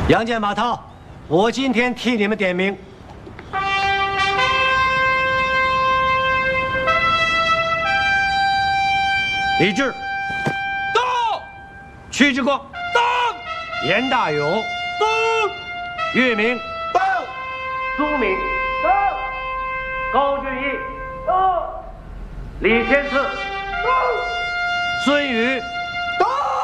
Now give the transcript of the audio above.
杨戬、马涛，我今天替你们点名。李治， 到； 屈志光， 到； 严大勇， 到； 岳明， 到； 朱敏， 到； 高俊义， 到； 李天赐， 到； 孙宇，